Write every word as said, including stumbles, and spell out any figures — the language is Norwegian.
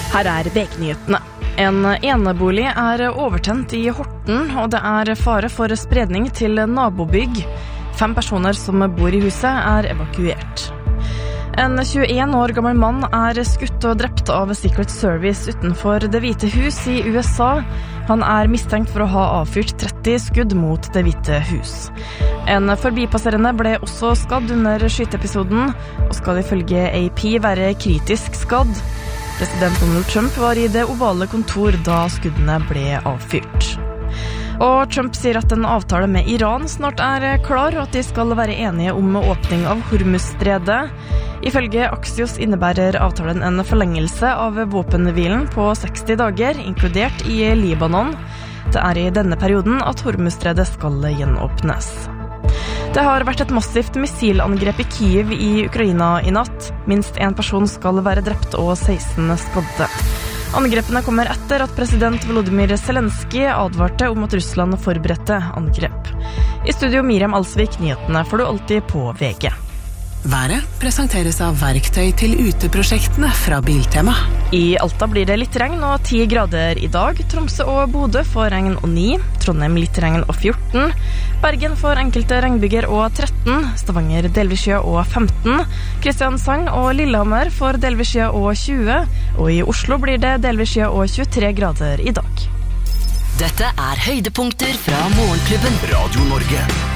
Her er V G-nyhetene. En enebolig er overtent i Horten, og det er fare for spredning til nabobygg. Fem personer som bor i huset er evakuert. En tjueen år gammel mann er skutt og drept av Secret Service utenfor Det hvite hus i U S A. Han er mistenkt for å ha avfyrt tretti skudd mot Det hvite hus. En forbipasserende ble også skadd under skyteepisoden, og skal ifølge A P være kritisk skadd. President Donald Trump var i det ovale kontor da skuddene ble avfyrt. Og Trump sier at en avtale med Iran snart er klar, og at de skal være enige om åpning av Hormuzstredet. Ifølge Axios innebærer avtalen en forlengelse av våpenhvilen på seksti dager, inkludert i Libanon. Det er i denne perioden at Hormuzstredet skal gjenåpnes. Det har vært et massivt missilangrep i Kyiv i Ukraina i natt. Minst en person skal være drept og seksten skadde. Angrepene kommer etter at president Volodymyr Zelensky advarte om at Russland forberedte angrep. I studio Miriam Alsvik, nyhetene får du alltid på V G. Været presenteres av verktøy til uteprosjektene fra Biltema. I Alta blir det litt regn og ti grader i dag. Tromsø og Bodø får regn og ni. Trondheim litt regn og fjorten. Bergen får enkelte regnbyger og tretten. Stavanger delvis skya og femten. Kristiansand og Lillehammer får delvis skya og tjue. Og i Oslo blir det delvis skya og tjuetre grader i dag. Dette er høydepunkter fra Morgenklubben. Radio Norge.